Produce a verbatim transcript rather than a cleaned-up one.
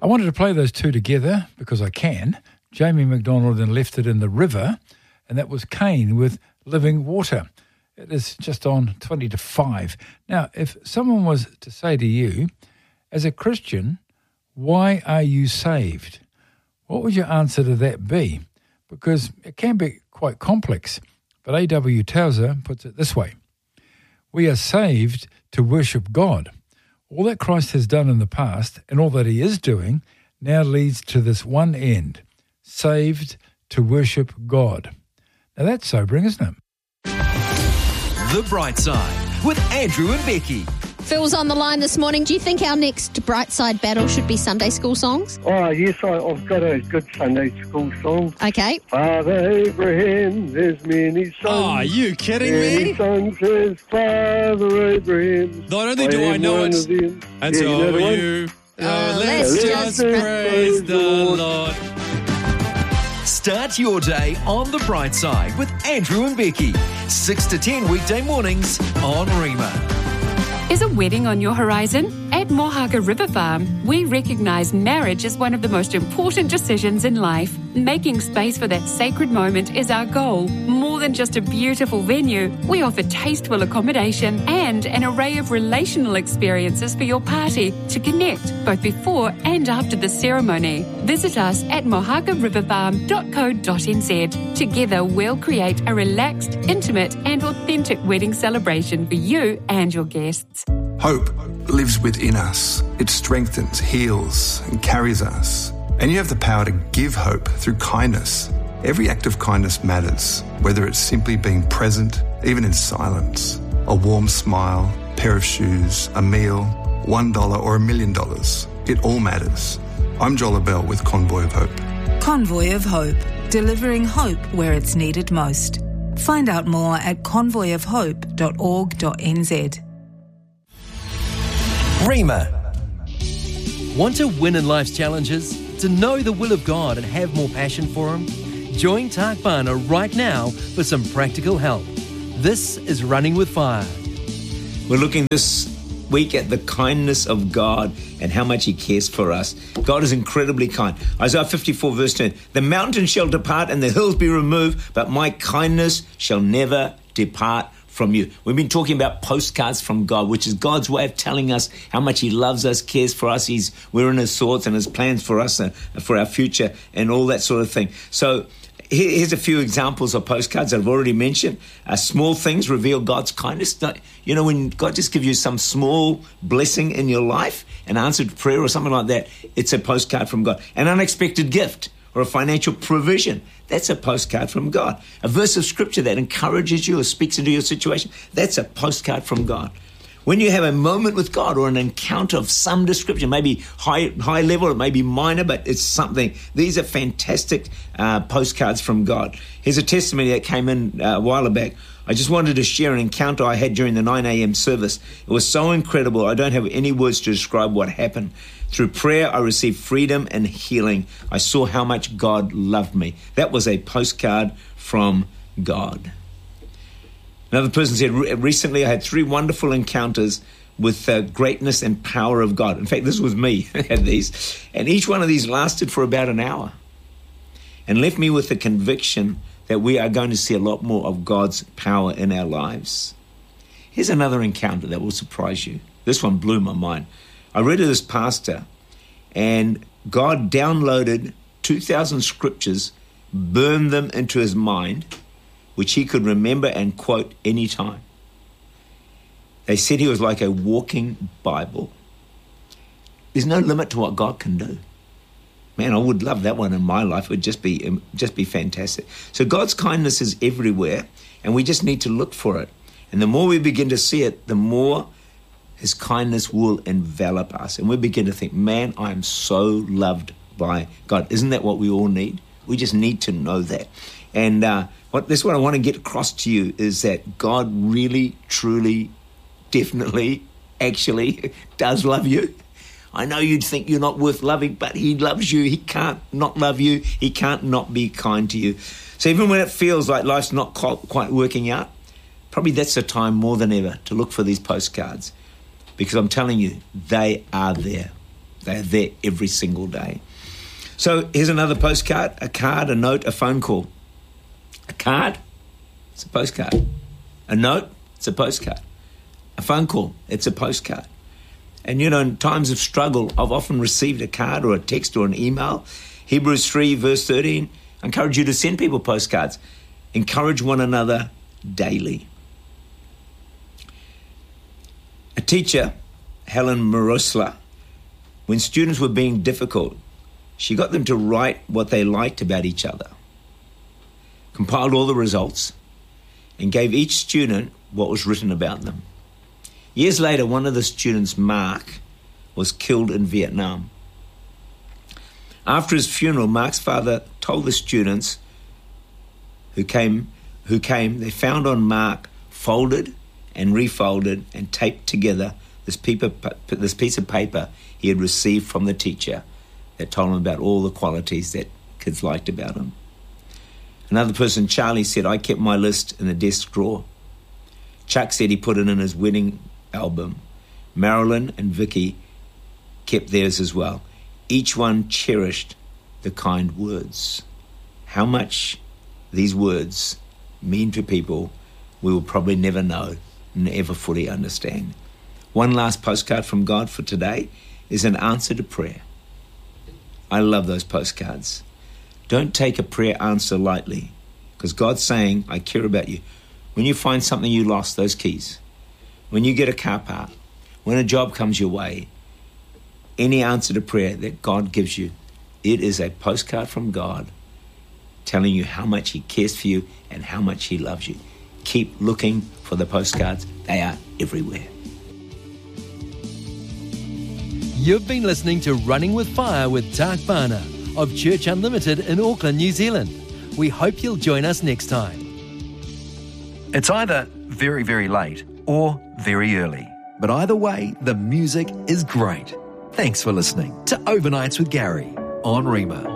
I wanted to play those two together because I can. Jamie McDonald then left it in the river, and that was Kane with Living Water. It is just on twenty to five. Now, if someone was to say to you, as a Christian, why are you saved? What would your answer to that be? Because it can be quite complex, but A W Towser puts it this way. We are saved to worship God. All that Christ has done in the past and all that he is doing now leads to this one end, saved to worship God. Now that's sobering, isn't it? The Bright Side with Andrew and Becky. Phil's on the line this morning. Do you think our next Bright Side battle should be Sunday school songs? Oh, yes, I, I've got a good Sunday school song. Okay. Father Abraham, there's many sons. Oh, are you kidding many me? sons has Father Abraham. Not only do I know it, and so are you. Oh, let's, let's just praise the Lord. Start your day on The Bright Side with Andrew and Becky. six to ten weekday mornings on Rima. Is a wedding on your horizon? At Mohaka River Farm, we recognise marriage as one of the most important decisions in life. Making space for that sacred moment is our goal. More than just a beautiful venue, we offer tasteful accommodation and an array of relational experiences for your party to connect both before and after the ceremony. Visit us at mohaka river farm dot co dot n z. Together, we'll create a relaxed, intimate and authentic wedding celebration for you and your guests. Hope lives within us. It strengthens, heals, and carries us. And you have the power to give hope through kindness. Every act of kindness matters, whether it's simply being present, even in silence. A warm smile, pair of shoes, a meal, one dollar or a million dollars. It all matters. I'm Joel Bell with Convoy of Hope. Convoy of Hope, delivering hope where it's needed most. Find out more at convoy of hope dot org dot n z. Rima. Want to win in life's challenges? To know the will of God and have more passion for Him? Join Tak Bana right now for some practical help. This is Running with Fire. We're looking this week at the kindness of God and how much He cares for us. God is incredibly kind. Isaiah fifty-four verse ten, the mountains shall depart and the hills be removed, but my kindness shall never depart from you. We've been talking about postcards from God, which is God's way of telling us how much He loves us, cares for us. He's we're in His thoughts and His plans for us and for our future and all that sort of thing. So here's a few examples of postcards that I've already mentioned. Uh, small things reveal God's kindness. You know, when God just gives you some small blessing in your life, an answered prayer or something like that, it's a postcard from God. An unexpected gift or a financial provision, that's a postcard from God. A verse of scripture that encourages you or speaks into your situation, that's a postcard from God. When you have a moment with God or an encounter of some description, maybe high high level, it may be minor, but it's something. These are fantastic uh, postcards from God. Here's a testimony that came in uh, a while back. I just wanted to share an encounter I had during the nine a.m. service. It was so incredible, I don't have any words to describe what happened. Through prayer, I received freedom and healing. I saw how much God loved me. That was a postcard from God. Another person said, recently I had three wonderful encounters with the greatness and power of God. In fact, this was me that had these. And each one of these lasted for about an hour and left me with the conviction that we are going to see a lot more of God's power in our lives. Here's another encounter that will surprise you. This one blew my mind. I read of this pastor, and God downloaded two thousand scriptures, burned them into his mind, which he could remember and quote any time. They said he was like a walking Bible. There's no limit to what God can do. Man, I would love that one in my life. It would just be, just be fantastic. So God's kindness is everywhere, and we just need to look for it. And the more we begin to see it, the more His kindness will envelop us. And we begin to think, man, I am so loved by God. Isn't that what we all need? We just need to know that. And uh, what this is what I want to get across to you is that God really, truly, definitely, actually does love you. I know you'd think you're not worth loving, but He loves you. He can't not love you. He can't not be kind to you. So even when it feels like life's not quite working out, probably that's the time more than ever to look for these postcards, because I'm telling you, they are there. They're there every single day. So here's another postcard, a card, a note, a phone call. A card, it's a postcard. A note, it's a postcard. A phone call, it's a postcard. And you know, in times of struggle, I've often received a card or a text or an email. Hebrews three, verse thirteen, I encourage you to send people postcards. Encourage one another daily. A teacher, Helen Marosla, when students were being difficult, she got them to write what they liked about each other, compiled all the results, and gave each student what was written about them. Years later, one of the students, Mark, was killed in Vietnam. After his funeral, Mark's father told the students who came, who came, they found on Mark folded and refolded and taped together this, paper, this piece of paper he had received from the teacher that told him about all the qualities that kids liked about him. Another person, Charlie, said, I kept my list in the desk drawer. Chuck said he put it in his wedding album. Marilyn and Vicky kept theirs as well. Each one cherished the kind words. How much these words mean to people, we will probably never know, never fully understand. One last postcard from God for today is an answer to prayer. I love those postcards. Don't take a prayer answer lightly, because God's saying, I care about you. When you find something you lost, those keys, when you get a car part, when a job comes your way, any answer to prayer that God gives you, it is a postcard from God telling you how much he cares for you and how much he loves you. Keep looking for the postcards. They are everywhere. You've been listening to Running with Fire with Tak Bhana of Church Unlimited in Auckland, New Zealand. We hope you'll join us next time. It's either very, very late or very early. But either way, the music is great. Thanks for listening to Overnights with Gary on Rhema.